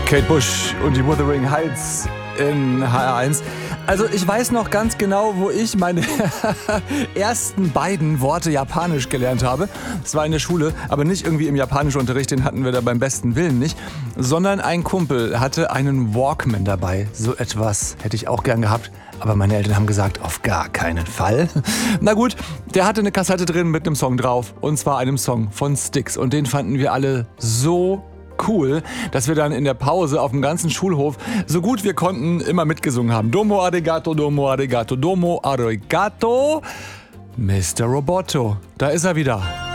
Kate Bush und die Wuthering Heights in HR1. Also ich weiß noch ganz genau, wo ich meine ersten beiden Worte Japanisch gelernt habe. Das war in der Schule, aber nicht irgendwie im Japanischunterricht, den hatten wir da beim besten Willen nicht, sondern ein Kumpel hatte einen Walkman dabei. So etwas hätte ich auch gern gehabt, aber meine Eltern haben gesagt, auf gar keinen Fall. Na gut, der hatte eine Kassette drin mit einem Song drauf, und zwar einem Song von Styx, und den fanden wir alle so cool, dass wir dann in der Pause auf dem ganzen Schulhof so gut wir konnten immer mitgesungen haben. Domo arigato, domo arigato, domo arigato, Mr. Roboto. Da ist er wieder.